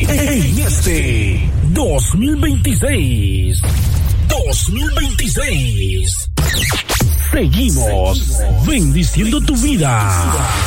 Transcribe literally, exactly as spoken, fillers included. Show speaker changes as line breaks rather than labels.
en este dos mil veintiséis. dos mil veintiséis. Seguimos bendiciendo tu vida.